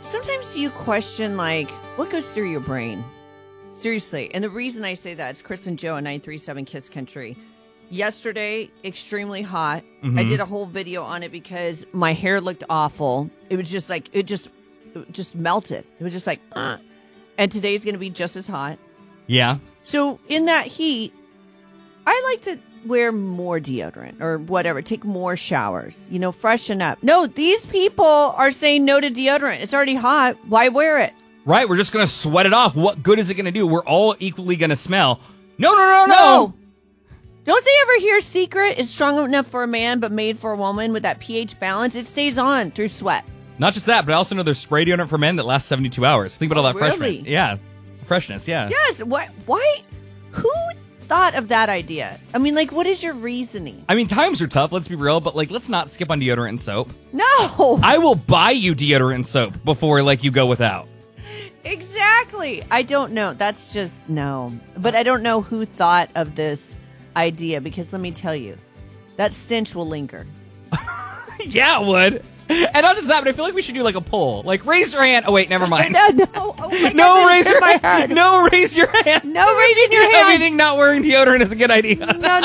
sometimes you question, like, what goes through your brain? Seriously. And the reason I say that is Chris and Joe on 937 Kiss Country. Yesterday, extremely hot. I did a whole video on it because my hair looked awful. It was just like, it just melted. It was just like, And today's going to be just as hot. Yeah. So in that heat, I like to wear more deodorant or whatever. Take more showers. Freshen up. No, these people are saying no to deodorant. It's already hot. Why wear it? Right. We're just going to sweat it off. What good is it going to do? We're all equally going to smell. No. Don't they ever hear secret is strong enough for a man but made for a woman with that pH balance? It stays on through sweat. Not just that, but I also know there's spray deodorant for men that lasts 72 hours. Think about all that really? Freshness, yeah. Yes. Why? Who thought of that idea? I mean, like, what is your reasoning? I mean, times are tough, let's be real, but, like, let's not skip on deodorant and soap. No! I will buy you deodorant and soap before, like, you go without. Exactly. I don't know. That's just, no. But I don't know who thought of this idea, because let me tell you, that stench will linger. Yeah, it would. And not just that, but I feel like we should do like a poll. Like, raise your hand. Oh, wait, never mind. No. Oh my no, God, raise your hand. No, raise your hand. No, raising your hand. Everything not wearing deodorant is a good idea. No.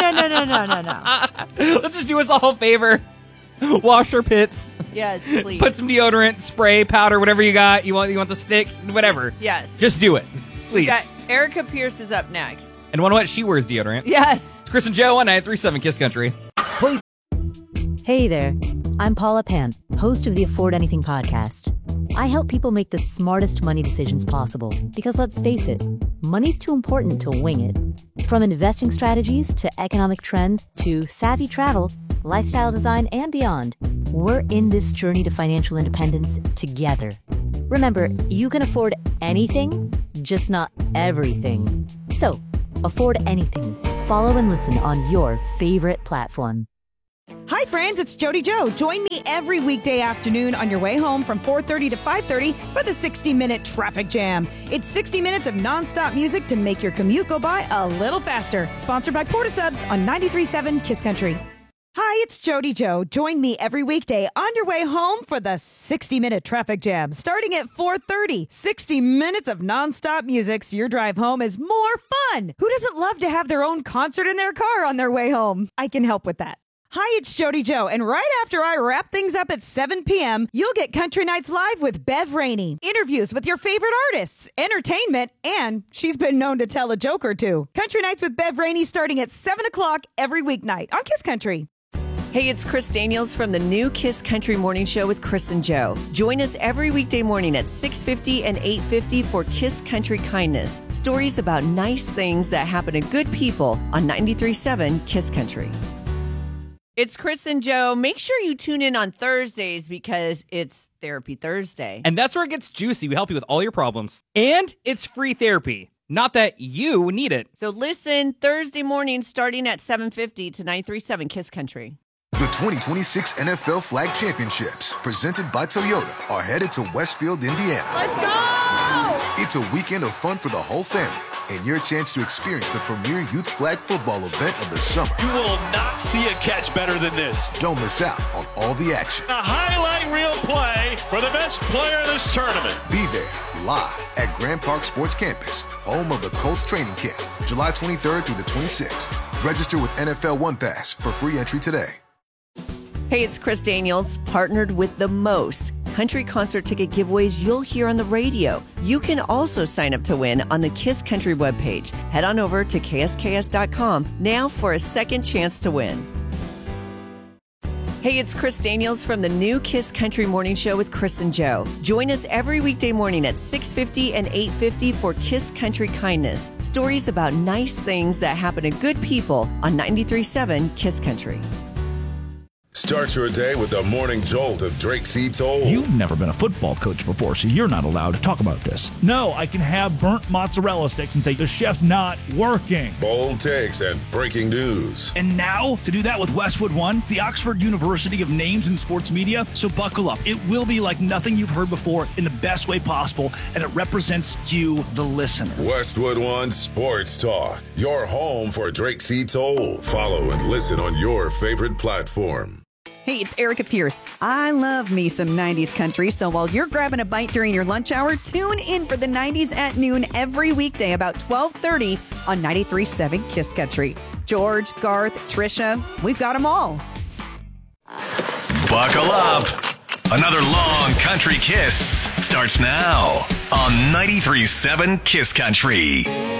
Let's just do us all a favor. Wash our pits. Yes, please. Put some deodorant, spray, powder, whatever you got. You want the stick, whatever. Yes. Just do it, please. Erica Pierce is up next. And you know what? She wears deodorant. Yes. It's Chris and Joe on 937 Kiss Country. Hey there. I'm Paula Pant, host of the Afford Anything podcast. I help people make the smartest money decisions possible because, let's face it, money's too important to wing it. From investing strategies to economic trends to savvy travel, lifestyle design, and beyond, we're in this journey to financial independence together. Remember, you can afford anything, just not everything. So, afford anything. Follow and listen on your favorite platform. Hi, friends. It's Jody Joe. Join me every weekday afternoon on your way home from 4:30 to 5:30 for the 60-minute traffic jam. It's 60 minutes of nonstop music to make your commute go by a little faster. Sponsored by Portisubs on 93.7 Kiss Country. Hi, it's Jody Joe. Join me every weekday on your way home for the 60-minute traffic jam. Starting at 4:30, 60 minutes of nonstop music so your drive home is more fun. Who doesn't love to have their own concert in their car on their way home? I can help with that. Hi, it's Jody Joe, and right after I wrap things up at 7 p.m., you'll get Country Nights Live with Bev Rainey. Interviews with your favorite artists, entertainment, and she's been known to tell a joke or two. Country Nights with Bev Rainey starting at 7 o'clock every weeknight on Kiss Country. Hey, it's Chris Daniels from the new Kiss Country Morning Show with Chris and Joe. Join us every weekday morning at 6:50 and 8:50 for Kiss Country Kindness. Stories about nice things that happen to good people on 93.7 Kiss Country. It's Chris and Joe. Make sure you tune in on Thursdays because it's Therapy Thursday. And that's where it gets juicy. We help you with all your problems. And it's free therapy. Not that you need it. So listen Thursday morning starting at 7:50 to 93.7 Kiss Country. The 2026 NFL Flag Championships, presented by Toyota, are headed to Westfield, Indiana. Let's go! It's a weekend of fun for the whole family and your chance to experience the premier youth flag football event of the summer. You will not see a catch better than this. Don't miss out on all the action. A highlight reel play for the best player in this tournament. Be there live at Grand Park Sports Campus, home of the Colts training camp, July 23rd through the 26th. Register with NFL One Pass for free entry today. Hey, it's Chris Daniels, partnered with the most country concert ticket giveaways you'll hear on the radio. You can also sign up to win on the Kiss Country webpage. Head on over to ksks.com now for a second chance to win. Hey, it's Chris Daniels from the new Kiss Country Morning Show with Chris and Joe. Join us every weekday morning at 6:50 and 8:50 for Kiss Country Kindness. Stories about nice things that happen to good people on 93.7 Kiss Country. Start your day with the morning jolt of Drake C. Toll. You've never been a football coach before, so you're not allowed to talk about this. No, I can have burnt mozzarella sticks and say the chef's not working. Bold takes and breaking news. And now, to do that with Westwood One, the Oxford University of Names in Sports Media. So buckle up. It will be like nothing you've heard before in the best way possible, and it represents you, the listener. Westwood One Sports Talk. Your home for Drake C. Toll. Follow and listen on your favorite platform. Hey, it's Erica Pierce. I love me some 90s country, so while you're grabbing a bite during your lunch hour, tune in for the 90s at noon every weekday about 12:30 on 93.7 Kiss Country. George, Garth, Trisha, we've got them all. Buckle up. Another long country kiss starts now on 93.7 Kiss Country.